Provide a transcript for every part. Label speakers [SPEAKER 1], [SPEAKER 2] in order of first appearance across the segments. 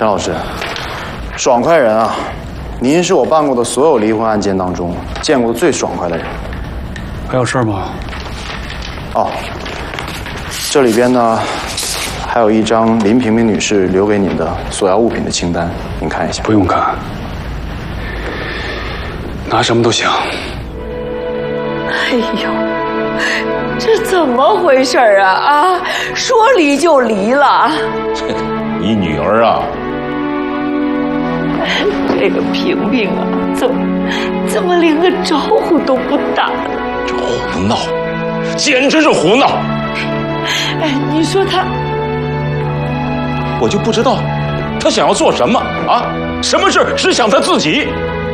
[SPEAKER 1] 陈老师，爽快人啊！您是我办过的所有离婚案件当中见过最爽快的人。
[SPEAKER 2] 还有事吗？
[SPEAKER 1] 哦，这里边呢，还有一张林萍萍女士留给您的索要物品的清单，您看一下。
[SPEAKER 2] 不用看，拿什么都行。
[SPEAKER 3] 哎呦，这怎么回事啊？啊，说离就离了。
[SPEAKER 4] 你女儿啊，
[SPEAKER 3] 这个萍萍啊，怎么连个招呼都不打呢？
[SPEAKER 4] 这胡闹，简直是胡闹！
[SPEAKER 3] 哎，你说他，
[SPEAKER 4] 我就不知道他想要做什么啊？什么事只想他自己？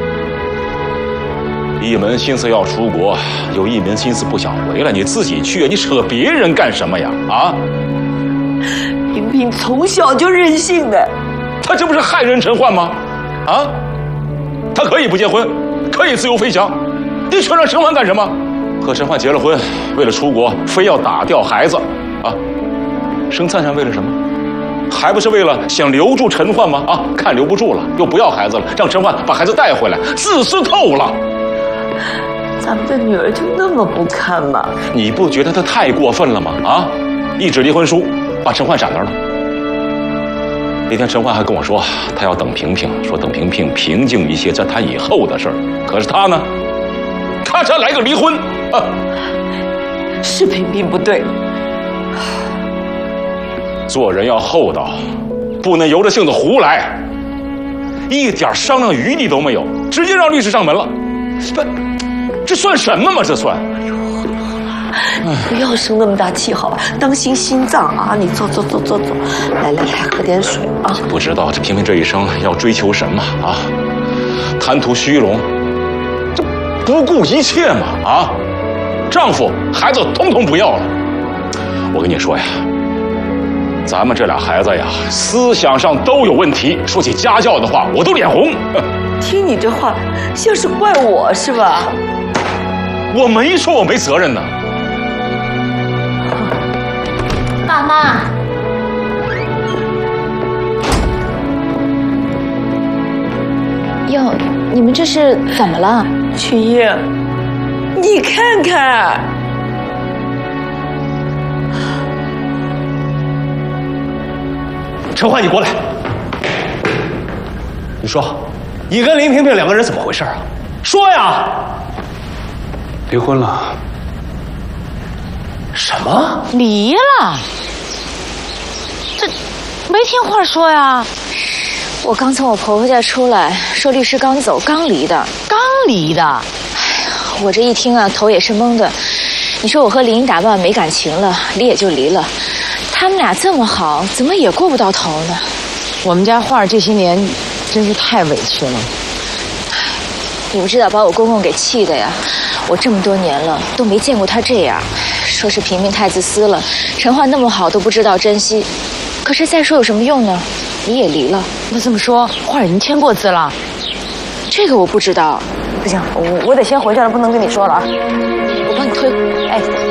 [SPEAKER 4] 一门心思要出国，有一门心思不想回来，你自己去，你扯别人干什么呀？啊！
[SPEAKER 3] 萍萍从小就任性的，
[SPEAKER 4] 他这不是害人陈焕吗？啊！他可以不结婚，可以自由飞翔，你却让陈焕干什么？和陈焕结了婚，为了出国，非要打掉孩子，啊！生灿灿为了什么？还不是为了想留住陈焕吗？啊！看留不住了，又不要孩子了，让陈焕把孩子带回来，自私透了。
[SPEAKER 3] 咱们的女儿就那么不堪吗？
[SPEAKER 4] 你不觉得他太过分了吗？啊！一纸离婚书把陈焕闪那儿了。那天陈焕还跟我说，他要等萍萍，说等萍萍平静一些再谈以后的事儿。可是他呢，他才来个离婚啊！
[SPEAKER 3] 是萍萍不对，
[SPEAKER 4] 做人要厚道，不能由着性子胡来，一点商量余地都没有，直接让律师上门了。不，这算什么嘛？这算。
[SPEAKER 3] 不要生那么大气好吧？当心心脏啊！你坐，来，喝点水啊！
[SPEAKER 4] 不知道这萍萍这一生要追求什么啊？贪图虚荣，这不顾一切嘛啊！丈夫、孩子统统不要了。我跟你说呀，咱们这俩孩子呀，思想上都有问题。说起家教的话，我都脸红。
[SPEAKER 3] 听你这话，像是怪我是吧？
[SPEAKER 4] 我没说我没责任呢。
[SPEAKER 5] 爸妈，
[SPEAKER 6] 哟，你们这是怎么了？
[SPEAKER 3] 群英，你看看，
[SPEAKER 7] 陈焕，你过来。你说，你跟林萍萍两个人怎么回事啊？说呀！
[SPEAKER 2] 离婚了。
[SPEAKER 7] 什么？
[SPEAKER 5] 离了？这没听话说呀？
[SPEAKER 6] 我刚从我婆婆家出来，说律师刚走，刚离的。
[SPEAKER 5] 刚离的？
[SPEAKER 6] 我这一听啊，头也是懵的。你说我和林打扮没感情了，离也就离了。他们俩这么好，怎么也过不到头呢？
[SPEAKER 5] 我们家花儿这些年真是太委屈了。
[SPEAKER 6] 你不知道把我公公给气的呀！我这么多年了都没见过他这样，说是萍萍太自私了，陈焕那么好都不知道珍惜。可是再说有什么用呢？离也离了。
[SPEAKER 5] 那这么说，花儿已经签过字了？
[SPEAKER 6] 这个我不知道。
[SPEAKER 5] 不行，我得先回去了，不能跟你说了啊。
[SPEAKER 6] 我帮你推。哎。